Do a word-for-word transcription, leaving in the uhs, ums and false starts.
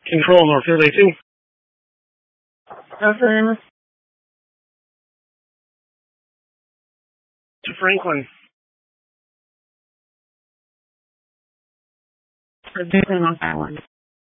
Control North Fairway two. Nothing. To Franklin. Producing Long Island.